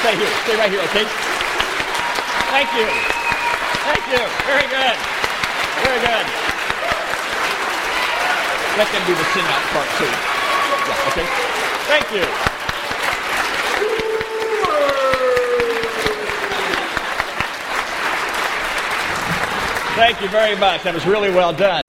Stay here. Stay right here, okay? Thank you. Thank you. Very good. Very good. Let them do the sing-out part, too. Yeah, okay? Thank you. Thank you very much. That was really well done.